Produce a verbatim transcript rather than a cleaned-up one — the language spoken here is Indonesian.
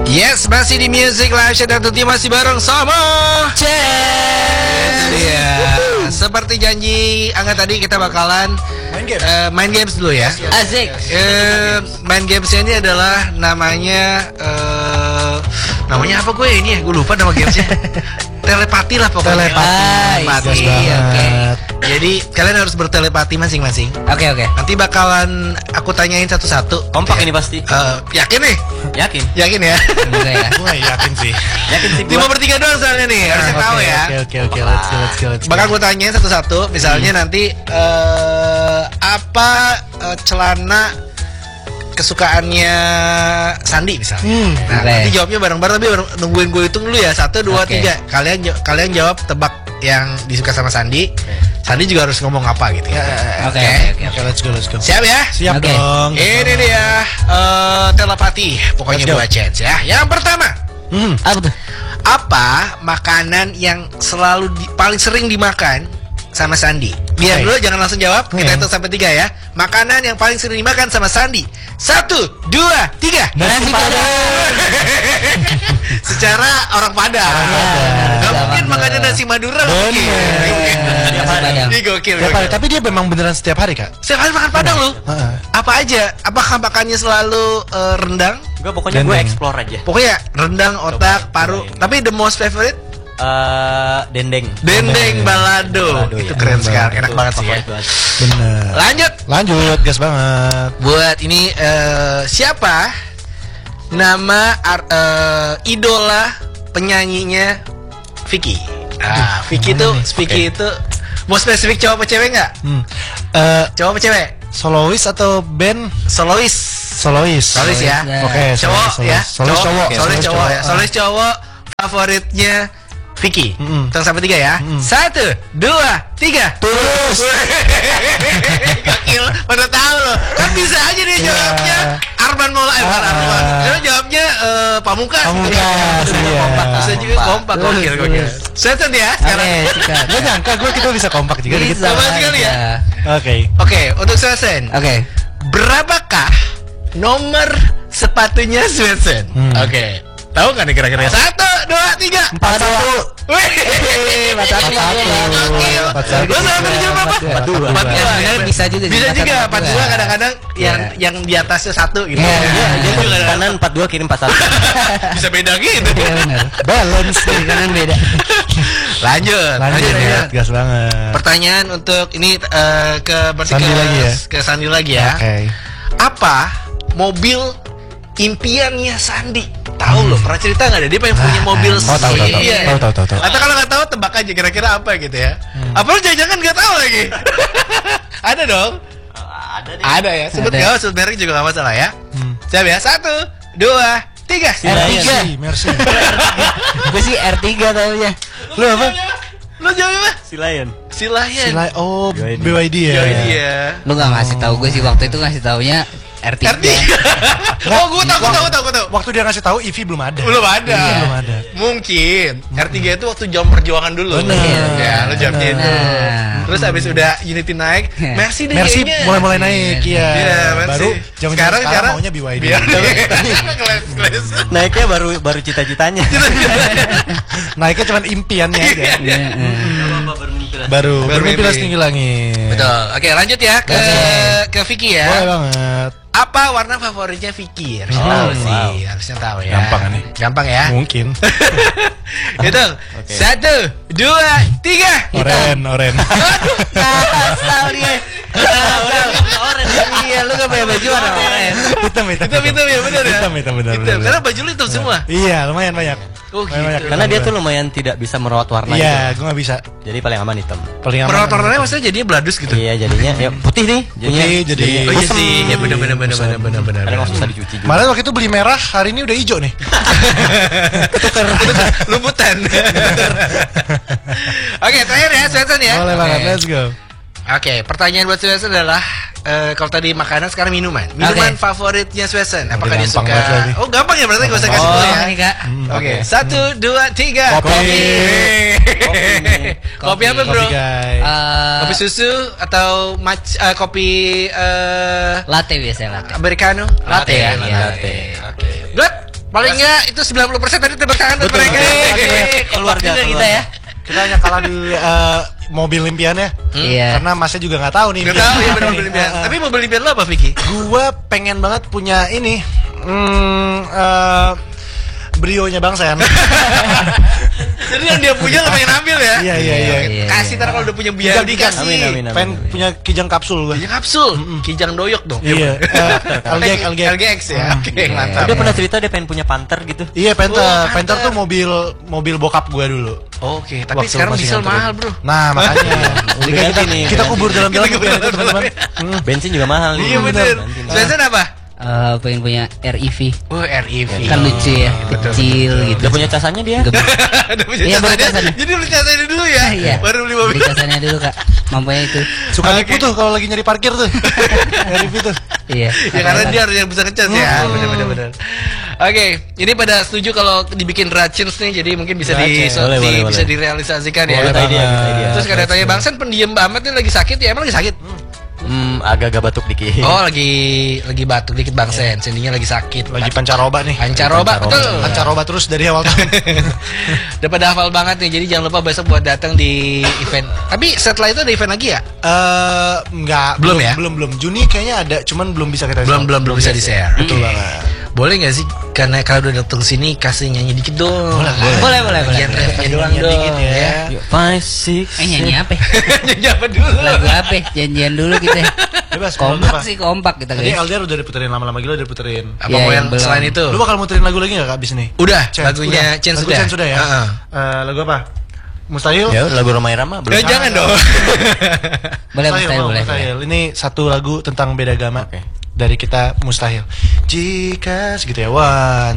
Yes, masih di Music Live Show dan tentunya masih bareng sama Chess. Iya. Seperti janji Angga tadi, kita bakalan main games, uh, main games dulu ya. Asik. Uh, main gamesnya ini adalah namanya uh, namanya apa gue ini ya? Gue lupa nama gamesnya. Telepati lah pokoknya. Telepati. Telepati. Oke. Jadi kalian harus bertelepati masing-masing. Oke oke. Nanti bakalan aku tanyain satu-satu. Kompak ya. Ini pasti. Uh, yakin nih? Yakin. Yakin ya? ya. Gue yakin sih. Yakin sih. Lima bertiga doang soalnya nih. Harusnya okay, tahu ya. Oke oke oke. Let's go let's go let's go. Bakal gue tanyain satu-satu. Misalnya hmm. nanti uh, apa uh, celana kesukaannya Sandi misalnya. Hmm. Nah, okay. nanti jawabnya bareng-bareng, tapi bareng, nungguin gue hitung dulu ya. Satu, dua, okay. tiga. Kalian kalian jawab tebak yang disuka sama Sandi. Sandi juga harus ngomong apa gitu ya. Oke oke oke. Let's go let's go. Siap ya? Siap okay. dong. Ini dia uh, telepati. Pokoknya buat chance ya. Yang pertama. Hmm. Apa tuh? Apa makanan yang selalu di, paling sering dimakan sama Sandi? Biar okay. dulu, jangan langsung jawab. Okay. Kita hitung sampai tiga ya. Makanan yang paling sering dimakan sama Sandi. Satu, dua, tiga. Nasi Padang. Secara orang Padang. Gak mungkin makannya nasi Madura loh. Ini gokil. Tapi dia memang beneran setiap hari kak. Setiap hari makan Padang loh. Apa aja? Apakah makannya selalu uh, rendang? Gue pokoknya gue explore aja. Pokoknya rendang, otak, paru. Tapi the most favorite? Uh, dendeng. Dendeng balado, balado itu ya. Keren sekali, enak banget sih ya. Bener. Lanjut, lanjut, gas banget. Buat ini uh, siapa nama uh, idola penyanyinya Vicky? Ah, Vicky itu, Vicky okay. itu mau spesifik cowok apa cewek nggak? Hmm. Uh, cowok apa cewek? Solois atau band? Solois. Solois. Solois ya. Oke. Okay, cowok solois, ya. Solois cowok. Solois cowok ya. Solois cowok favoritnya Vicky. Mm-hmm. Tunggu sampai tiga ya. Mm-hmm. Satu, dua, tiga. Tulus. Gokil, pada tahu loh. Kan bisa aja dia jawabnya yeah. Arman Maulana. Eh, bukan ah. Arman. Dia jawabnya uh, Pamungkas. Pamungkas. Iya. Bisa juga kompak. Gokil, gokil. Setan ya sekarang. Gue nyangka gue kita bisa kompak juga gitu. Sama sekali ya. Oke. Oke, untuk Swesen. Oke. Berapakah nomor sepatunya Swesen? Hmm. Oke. Okay. Tahu nggak nih kira-kira? Satu, dua, tiga. Empat satu. Wih, empat satu. Empat satu. Lo sama tadi jawab apa? Empat dua. Empat dua. Bisa juga. Bisa juga. Empat dua kadang-kadang yang yang di atasnya satu gitu. Dia juga kanan empat dua kirim empat satu. Bisa beda gitu. Balance dari kanan beda. Lanjut. Lanjut ya. Gas banget. Pertanyaan untuk ini ke Sandi lagi ya. Ke Sandi lagi ya. Oke. Apa mobil impiannya Sandi? Tahu loh, pernah cerita nggak deh dia pengen punya mobil sih? Oh, tahu, tahu, tahu. Iya. tahu, tahu, tahu, tahu. Atau kalau nggak tahu tebak aja kira-kira apa gitu ya. Hmm. Apa lu jangan-jangan nggak tahu lagi? Ada dong. Uh, ada deh. Ada ya. Sebut nggak? Sebut merek juga nggak masalah ya. Hmm. Siap ya. Satu, dua, tiga. R tiga. Mercy. Gue sih R tiga taunya. Lu apa? Lu jawab apa? Si Lion. Si Lion. Oh, B Y D ya. B Y D ya. Lu nggak ngasih tahu gue sih waktu itu, ngasih taunya R tiga. R tiga. Oh, gue tahu, gue tahu, gue tahu, gue tahu. Waktu dia ngasih tahu E V belum ada. Belum ada. Iya. Belum ada. Mungkin R tiga itu waktu jam perjuangan dulu. Bener. Ya, lu jawabnya itu. Nah. Terus habis udah Unity naik, Mercy deh Mercy kayaknya. mulai-mulai naik, iya. Iya, Mercy. Baru jam sekarang sekarang maunya B Y D. Keles-keles. Naiknya baru baru cita-citanya. Naiknya cuma impiannya aja. Baru bermimpi tinggi langit. Betul. Oke, lanjut ya ke ke Vicky ya. Boleh banget. Apa warna favoritnya Vicky? Harusnya Oh, tahu wow. sih, harusnya tahu ya. Gampang nih. Gampang ya. Mungkin. Itu. Okay. Satu, dua, tiga. Oren, oren. Asal dia. Oren. Iya, lu gak pakai baju warna oren. Hitam, hitam. Hitam, hitam ya, benar ya. Hitam, hitam, benar. Hitam. Karena baju lu hitam semua. Iya, lumayan banyak. Oh, gitu. Karena dia tuh lumayan tidak bisa merawat warna. Iya, gitu. gue nggak bisa. Jadi paling aman hitam. Paling aman. Merawat warnanya maksudnya jadinya beladus gitu. Iya, jadinya ya putih nih. Jadinya, Putih, jadi. Oh iya sih, ya benar benar benar benar benar benar. Karena nggak susah dicuci juga. Malah waktu itu beli merah, hari ini udah hijau nih. Ketukar. Lumputan. Oke, terakhir ya, Swesen ya. Boleh banget, let's go. Oke, pertanyaan buat Swesen adalah uh, kalau tadi makanan, sekarang minuman. Minuman okay. favoritnya Swesen. Apakah dia suka? Oh, gampang ya, berarti gak usah kasih oh, tahu ya. Nih, Kak. Hmm, Oke, okay. Satu, dua, tiga. Kopi. Kopi, kopi. kopi apa bro? Kopi, uh, kopi susu atau mac uh, kopi uh, latte biasanya latte. Americano? Latte, ya. latte. Latte. Oke. Okay. Good. Paling enggak itu sembilan puluh persen tadi tebak tangan buat Betul. mereka. Keluarga, Keluarga kita keluarga. ya. Kita hanya kalah di eh, mobil impiannya. Iya. Karena Masnya juga nggak tahu nih. Gak impian. tahu ya benar mobil impian. Tapi mobil impian lo apa, Vicky? Gue pengen banget punya ini. Hmm, eh, Brio-nya Bang Sen. Jadi yang dia punya lo pengen ambil ya? Iya, iya, iya. Iya, Kasih iya. ntar kalau udah punya biaya Kijang, dikasih. Amin, amin, amin. Pengen punya kijang kapsul gue. Kijang kapsul, kijang doyok dong. Iya. eh, L G X, L G X. L G X ya. Oke, Iya. mantap. Dia pernah cerita dia pengen punya Panther gitu. Iya, Panther. Oh, Panther Panther. tuh mobil mobil bokap gue dulu. Oke, tapi Waktu sekarang masih diesel nganterin. mahal, Bro. Nah, makanya. Jadi Udah kita, ganti nih, kita ganti. kubur dalam dalam Kita kubur impian itu, dalam-dalam. teman-teman. Hmm. Bensin juga mahal nih. Iya bener. Nanti nih. Spencer apa? Eh, pengen punya R E V. Oh, R E V. Kan lucu ya, kecil gitu. Udah punya casannya dia. Gebuk. Udah punya Iya, baru casannya. casannya. Jadi beli casannya dulu ya. Iya. Baru beli mobil. Beli casannya dulu, Kak. Mampunya itu. Suka Oke. nipu tuh kalau lagi nyari parkir tuh. R E V tuh. Iya. Ya karena dia harus yang bisa ngecas ya. Hmm. Benar-benar benar. Oke, ini pada setuju kalau dibikin racins nih, jadi mungkin bisa di, Racins. so- Boleh, di- boleh, bisa boleh. direalisasikan ya. Boleh, idea, idea. Terus kadang tanya Bang Sen pendiam banget nih lagi sakit ya, emang lagi sakit? Hmm, agak-agak batuk dikit. Oh, lagi lagi batuk dikit Bang Sen, sendinya lagi sakit. Lagi pancaroba nih. Pancaroba, Pancaroba. betul. Pancaroba terus dari awal tahun. Udah pada hafal banget nih, jadi jangan lupa besok buat datang di event. Tapi setelah itu ada event lagi ya? Eh, enggak. Belum ya? Belum, belum. Juni kayaknya ada, cuman belum bisa kita Belum belum belum bisa di share. Betul banget. Boleh nggak sih? Karena kalau udah datang sini kasih nyanyi dikit dong. Boleh, boleh, boleh, Bagian boleh. refnya doang Nyanyi dong dikit ya. ya. Five, six, Eh nyanyi apa? Nyanyi apa dulu? Lagu apa? Janjian dulu kita. Bebas. kalau Kompak lupa. sih, kompak kita Tadi guys. L D R udah diputerin lama-lama gila udah diputerin. Apa Ya, mau yang yang belum. selain itu? Lu bakal muterin lagu lagi nggak abis nih? Udah, Chen, lagunya udah. Chen Lagu sudah. Chen sudah ya. Heeh. Eh, lagu apa? Mustahil. Ya, lagu Romai Rama belum. Eh, jangan dong. Boleh, Mustahil, mustahil, mau, boleh. mustahil. Ini satu lagu tentang beda agama. Oke. Dari kita Mustahil. Jika segitu ya. One,